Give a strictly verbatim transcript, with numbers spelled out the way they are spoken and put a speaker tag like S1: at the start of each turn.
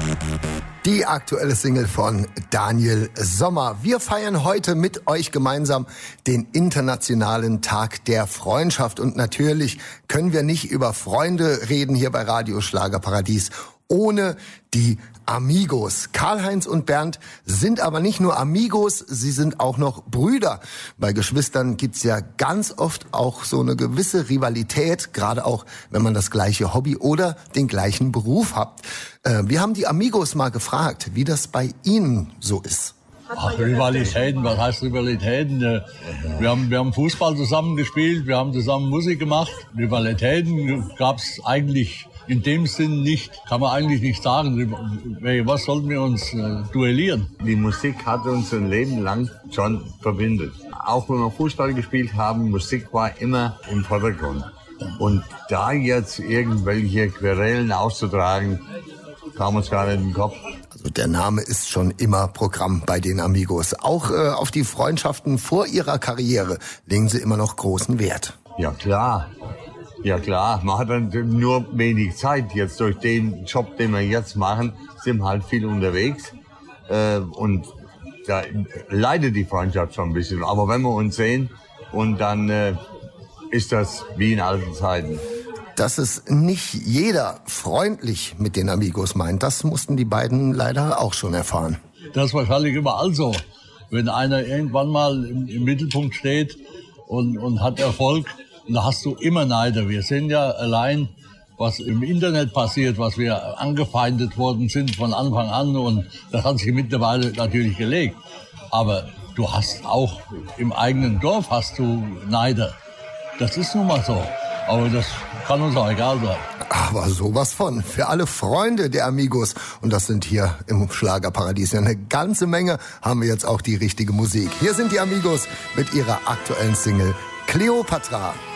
S1: Die aktuelle Single von Daniel Sommer. Wir feiern heute mit euch gemeinsam den Internationalen Tag der Freundschaft. Und natürlich können wir nicht über Freunde reden hier bei Radio Schlagerparadies ohne die Amigos. Karl-Heinz und Bernd sind aber nicht nur Amigos, sie sind auch noch Brüder. Bei Geschwistern gibt's ja ganz oft auch so eine gewisse Rivalität, gerade auch, wenn man das gleiche Hobby oder den gleichen Beruf hat. Äh, wir haben die Amigos mal gefragt, wie das bei ihnen so ist.
S2: Ach, Rivalitäten, was heißt Rivalitäten? Wir haben, wir haben Fußball zusammen gespielt, wir haben zusammen Musik gemacht. Rivalitäten gab's eigentlich in dem Sinn nicht, kann man eigentlich nicht sagen. Was sollten wir uns äh, duellieren?
S3: Die Musik hat uns ein Leben lang schon verbindet. Auch wenn wir Fußball gespielt haben, Musik war immer im Vordergrund. Und da jetzt irgendwelche Querelen auszutragen, kam uns gar nicht in den Kopf.
S1: Also der Name ist schon immer Programm bei den Amigos. Auch äh, auf die Freundschaften vor ihrer Karriere legen sie immer noch großen Wert.
S3: Ja klar. Ja klar, man hat dann nur wenig Zeit. Jetzt durch den Job, den wir jetzt machen, sind wir halt viel unterwegs. Äh, und da leidet die Freundschaft schon ein bisschen. Aber wenn wir uns sehen, und dann äh, ist das wie in alten Zeiten.
S1: Dass es nicht jeder freundlich mit den Amigos meint, das mussten die beiden leider auch schon erfahren.
S2: Das ist wahrscheinlich überall so. Wenn einer irgendwann mal im, im Mittelpunkt steht und, und hat Erfolg, da hast du immer Neider. Wir sehen ja allein, was im Internet passiert, was wir angefeindet worden sind von Anfang an. Und das hat sich mittlerweile natürlich gelegt. Aber du hast auch im eigenen Dorf hast du Neider. Das ist nun mal so. Aber das kann uns auch egal sein.
S1: Aber sowas von. Für alle Freunde der Amigos, und das sind hier im Schlagerparadies ja eine ganze Menge, haben wir jetzt auch die richtige Musik. Hier sind die Amigos mit ihrer aktuellen Single Kleopatra.